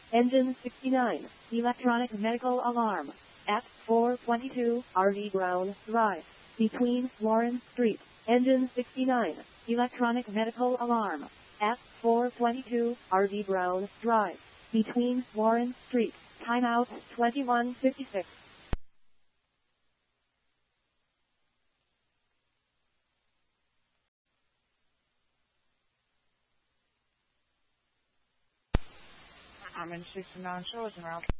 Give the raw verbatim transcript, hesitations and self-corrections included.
Engine sixty-nine, electronic medical alarm, at four twenty-two R V Brown Drive, between Warren Street. Engine sixty-nine, electronic medical alarm, at four twenty-two R V Brown Drive, between Warren Street. Timeout twenty-one fifty-six. I'm in sixty-nine Shores and Route